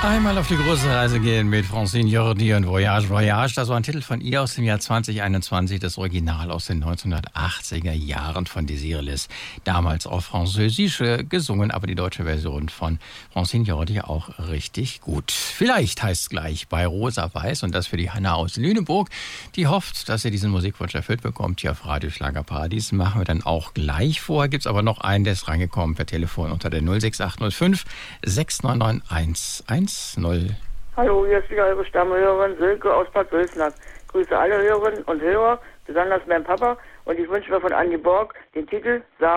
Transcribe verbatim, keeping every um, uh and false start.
Einmal auf die große Reise gehen mit Francine Jordi und Voyage, Voyage. Das war ein Titel von ihr aus dem Jahr zwanzig einundzwanzig, das Original aus den neunzehnhundertachtziger Jahren von Desirelis. Damals auf Französisch gesungen, aber die deutsche Version von Francine Jordi auch richtig gut. Vielleicht heißt es gleich bei Rosa Weiß und das für die Hanna aus Lüneburg. Die hofft, dass sie diesen Musikwunsch erfüllt bekommt. Hier auf Radio Schlagerparadies machen wir dann auch gleich. Vorher gibt es aber noch einen, der ist reingekommen per Telefon unter der null sechs acht null fünf sechs neun neun eins eins null. Hallo, hier ist wieder eure Stammhörerin Silke aus Bad Wülfnack. Grüße alle Hörerinnen und Hörer, besonders meinen Papa, und ich wünsche mir von Andy Borg den Titel Sarah.